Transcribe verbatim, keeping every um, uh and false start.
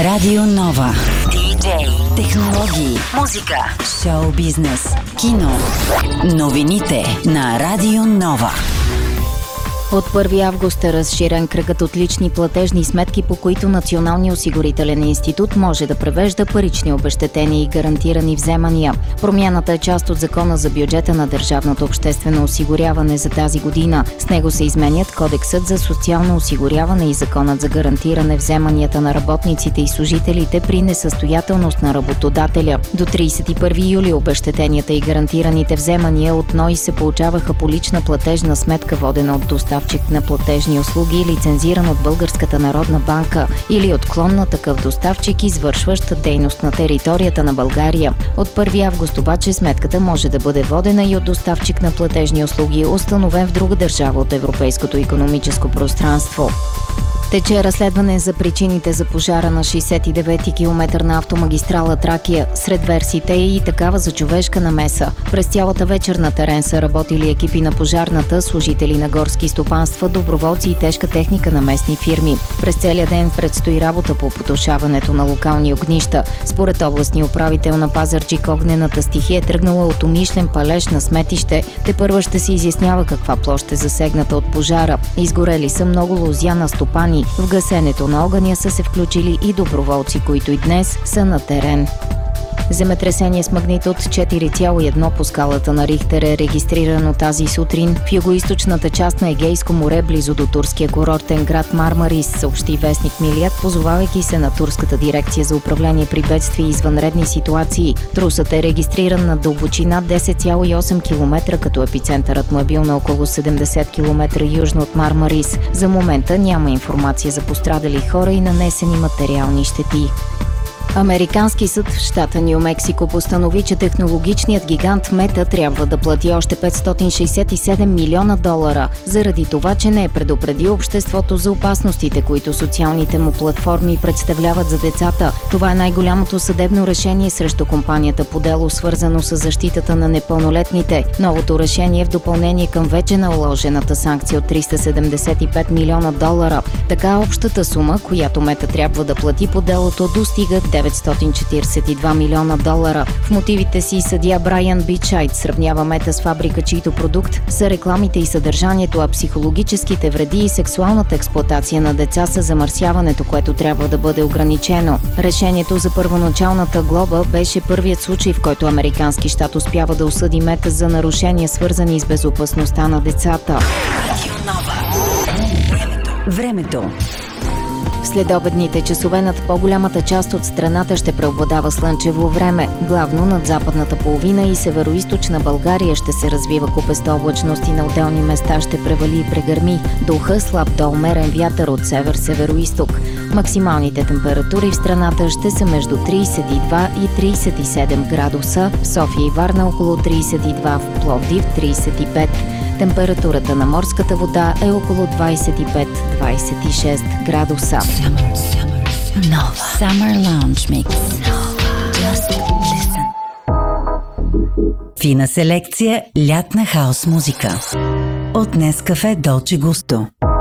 Радио Нова. Диджей, технологии, музика, шоу бизнес, кино. Новините на Радио Нова. От първи август е разширен кръгът от лични платежни сметки, по които Националният осигурителен институт може да превежда парични обезщетения и гарантирани вземания. Промяната е част от Закона за бюджета на държавното обществено осигуряване за тази година. С него се изменят Кодексът за социално осигуряване и Законът за гарантиране вземанията на работниците и служителите при несъстоятелност на работодателя. До тридесет и първи юли обезщетенията и гарантираните вземания от НОИ се получаваха по лична платежна сметка, водена от доставчик на платежни услуги, лицензиран от Българската народна банка, или от клон на такъв доставчик, извършващ дейност на територията на България. От първи август обаче сметката може да бъде водена и от доставчик на платежни услуги, установен в друга държава от Европейското икономическо пространство. Тече разследване за причините за пожара на шейсет и девети километър на автомагистрала Тракия. Сред версиите е и такава за човешка намеса. През цялата вечер на терен са работили екипи на пожарната, служители на горски стопанства, доброволци и тежка техника на местни фирми. През целия ден предстои работа по потушаването на локални огнища. Според областния управител на Пазарджик, огнената стихия е тръгнала от умишлен палеж на сметище. Тепърва ще се изяснява каква площ е засегната от пожара. Изгорели са много лозя на стопани. В гасенето на огъня са се включили и доброволци, които и днес са на терен. Земетресение с магнитуд четири цяло и едно по скалата на Рихтер е регистрирано тази сутрин в югоизточната част на Егейско море, близо до турския курортен град Мармарис, съобщи вестник Милият, позовавайки се на Турската дирекция за управление при бедствия и извънредни ситуации. Трусът е регистриран на дълбочина десет цяло и осем километра, като епицентърът му е бил на около седемдесет километра южно от Мармарис. За момента няма информация за пострадали хора и нанесени материални щети. Американски съд в щата Ню Мексико постанови, че технологичният гигант Мета трябва да плати още петстотин шейсет и седем милиона долара, заради това, че не е предупредил обществото за опасностите, които социалните му платформи представляват за децата. Това е най-голямото съдебно решение срещу компанията по дело, свързано с защитата на непълнолетните. Новото решение е в допълнение към вече наложената санкция от триста седемдесет и пет милиона долара. Така общата сума, която Мета трябва да плати по делото, достига деветстотин четиридесет и два милиона долара. В мотивите си съдия Брайан Бичайт сравнява Мета с фабрика, чийто продукт са рекламите и съдържанието, а психологическите вреди и сексуалната експлоатация на деца са замърсяването, което трябва да бъде ограничено. Решението за първоначалната глоба беше първият случай, в който американски щат успява да осъди Мета за нарушения, свързани с безопасността на децата. Времето. В следобедните часове над по-голямата част от страната ще преобладава слънчево време. Главно над западната половина и североизточна България ще се развива купеста облачност и на отделни места ще превали и прегърми. Духа слаб до умерен вятър от север-североизток. Максималните температури в страната ще са между тридесет и два и тридесет и седем градуса, в София и Варна около тридесет и два, в Пловдив тридесет и пет. Температурата на морската вода е около двадесет и пет до двадесет и шест градуса. Summer, summer, Nova. Summer Lounge Mix. Just listen. Фина селекция лятна хаус музика. От Нескафе Долче Густо.